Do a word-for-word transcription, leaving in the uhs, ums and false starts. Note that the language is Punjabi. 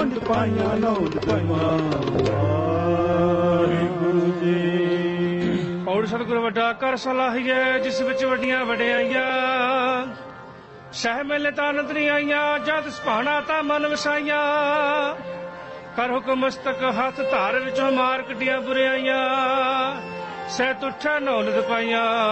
ਨੌ ਪਾਈਆਂ ਨੌ ਪਾਈਆਂ। ਵਾਹਿਗੁਰੂ ਜੀ। ਔਰ ਸਤਿਗੁਰ ਵੱਡਾ ਕਰ ਸਲਾਹੀਏ ਜਿਸ ਵਿੱਚ ਵੱਡੀਆਂ ਵਡਿਆਈਆਂ, ਸਹਿ ਮੇਲੇ ਤਾਂ ਅਨੰਦ ਨਹੀਂ ਆਈਆਂ, ਜਦ ਸੁਭਾਣਾ ਤਾਂ ਮਨ ਵਸਾਈਆਂ। ਕਰ ਹੁਕਮ ਮਸਤਕ ਹੱਥ ਧਾਰ ਵਿੱਚੋਂ ਮਾਰ ਕੱਢੀਆਂ ਬੁਰਿਆਈਆਂ, ਸਹਿ ਤੁਠਾ ਨੌ ਨਿਤ ਪਾਈਆਂ।